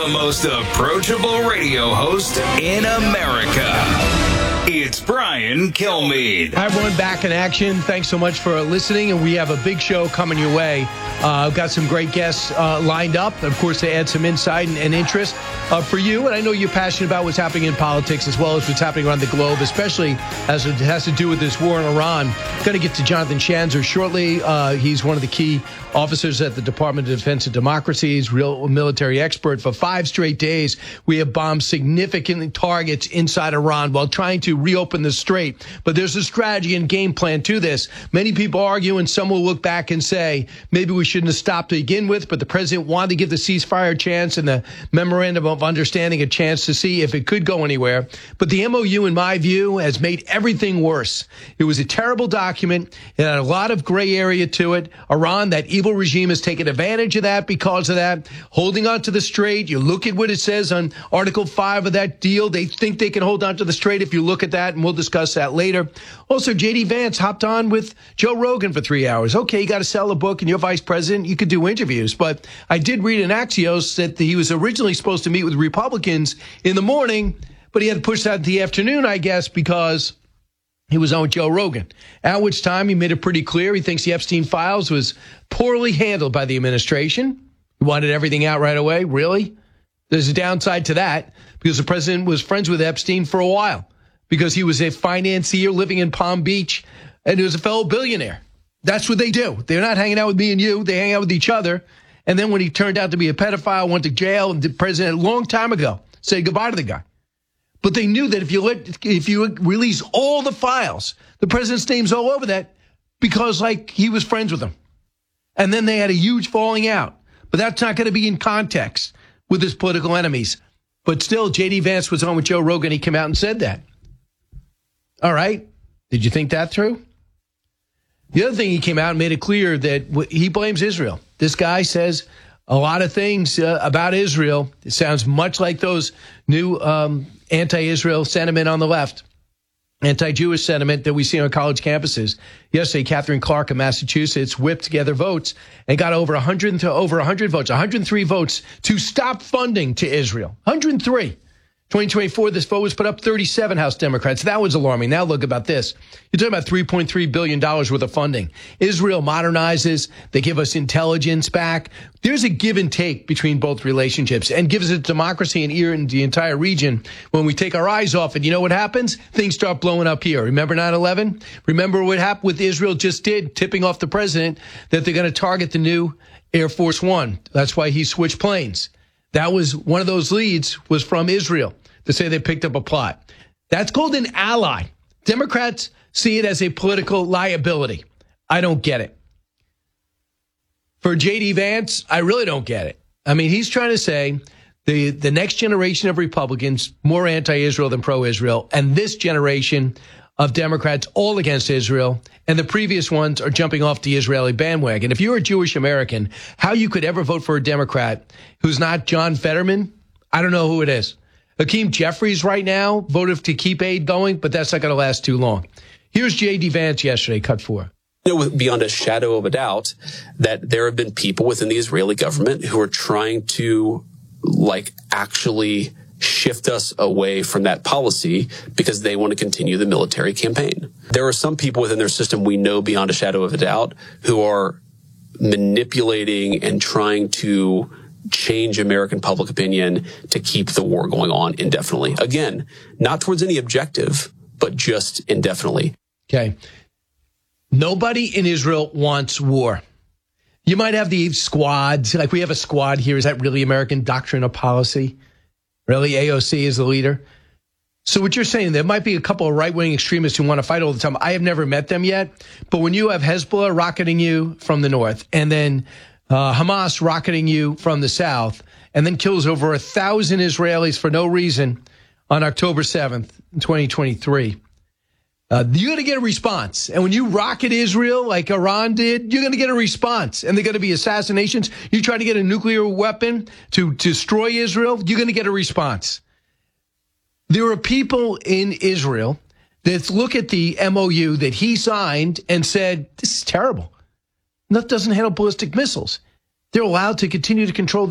The most approachable radio host in America. It's Brian Kilmeade. Hi, everyone. Back in action. Thanks so much for listening. And we have a big show coming your way. I've got some great guests lined up, of course, to add some insight and interest for you. And I know you're passionate about what's happening in politics as well as what's happening around the globe, especially as it has to do with this war in Iran. Going to get to Jonathan Schanzer shortly. He's one of the key officers at the Department of Defense and Democracy. He's a real military expert. For 5 straight days, we have bombed significant targets inside Iran while trying to reopen the strait. But there's a strategy and game plan to this. Many people argue, and some will look back and say, maybe we shouldn't have stopped to begin with, but the president wanted to give the ceasefire a chance and the memorandum of understanding a chance to see if it could go anywhere. But the MOU, in my view, has made everything worse. It was a terrible document. It had a lot of gray area to it. Iran, that evil regime, has taken advantage of that because of that, holding on to the strait. You look at what it says on Article 5 of that deal. They think they can hold on to the strait if you look at that, and we'll discuss that later. Also, J.D. Vance hopped on with Joe Rogan for 3 hours. Okay, you got to sell a book and you're vice president. You could do interviews. But I did read in Axios that he was originally supposed to meet with Republicans in the morning, but he had to push that to the afternoon, I guess, because he was on with Joe Rogan, at which time he made it pretty clear he thinks the Epstein files was poorly handled by the administration. He wanted everything out right away. Really? There's a downside to that because the president was friends with Epstein for a while because he was a financier living in Palm Beach and he was a fellow billionaire. That's what they do. They're not hanging out with me and you. They hang out with each other. And then when he turned out to be a pedophile, went to jail, and the president a long time ago said goodbye to the guy. But they knew that if you release all the files, the president's name's all over that because, like, he was friends with them. And then they had a huge falling out. But that's not going to be in context with his political enemies. But still, J.D. Vance was on with Joe Rogan. He came out and said that. All right. Did you think that through? The other thing, he came out and made it clear that he blames Israel. This guy says a lot of things about Israel. It sounds much like those new anti-Israel sentiment on the left, anti-Jewish sentiment that we see on college campuses. Yesterday, Catherine Clark of Massachusetts whipped together votes and got over 100 votes, 103 votes to stop funding to Israel. 103. 2024, this vote was put up 37 House Democrats. That was alarming. Now look about this. You're talking about $3.3 billion worth of funding. Israel modernizes. They give us intelligence back. There's a give and take between both relationships and gives it democracy in the entire region. When we take our eyes off it, you know what happens? Things start blowing up here. Remember 9/11? Remember what happened with Israel just did, tipping off the president that they're going to target the new Air Force One. That's why he switched planes. That was one of those leads was from Israel to say they picked up a plot. That's called an ally. Democrats see it as a political liability. I don't get it. For J.D. Vance, I really don't get it. I mean, he's trying to say the next generation of Republicans, more anti-Israel than pro-Israel, and this generation of Democrats all against Israel, and the previous ones are jumping off the Israeli bandwagon. If you're a Jewish American, how you could ever vote for a Democrat who's not John Fetterman, I don't know who it is. Hakeem Jeffries right now voted to keep aid going, but that's not going to last too long. Here's J.D. Vance yesterday, cut 4. You know, beyond a shadow of a doubt that there have been people within the Israeli government who are trying to, actually shift us away from that policy because they want to continue the military campaign. There are some people within their system we know beyond a shadow of a doubt who are manipulating and trying to change American public opinion to keep the war going on indefinitely. Again, not towards any objective, but just indefinitely. Okay. Nobody in Israel wants war. You might have the squads, like we have a squad here. Is that really American doctrine or policy? Really? AOC is the leader? So what you're saying, there might be a couple of right-wing extremists who want to fight all the time. I have never met them yet. But when you have Hezbollah rocketing you from the north and then Hamas rocketing you from the south and then kills over 1,000 Israelis for no reason on October 7th, 2023. You're going to get a response. And when you rocket Israel like Iran did, you're going to get a response. And they're going to be assassinations. You try to get a nuclear weapon to destroy Israel, you're going to get a response. There are people in Israel that look at the MOU that he signed and said, this is terrible. That doesn't handle ballistic missiles. They're allowed to continue to control